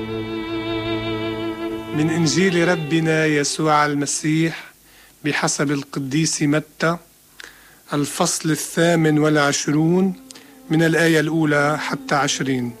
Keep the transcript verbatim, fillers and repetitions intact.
من إنجيل ربنا يسوع المسيح بحسب القديس متى، الفصل الثامن والعشرون من الآية الأولى حتى عشرين.